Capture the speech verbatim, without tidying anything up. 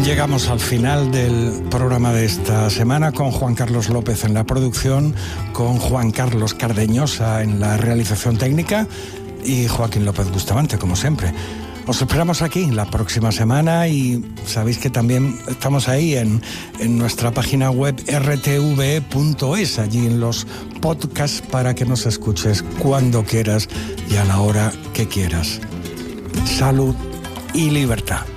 Llegamos al final del programa de esta semana con Juan Carlos López en la producción, con Juan Carlos Cardeñosa en la realización técnica y Joaquín López Bustamante, como siempre. Os esperamos aquí la próxima semana y sabéis que también estamos ahí en, en nuestra página web erre te ve e punto es, allí en los podcasts para que nos escuches cuando quieras y a la hora que quieras. Salud y libertad.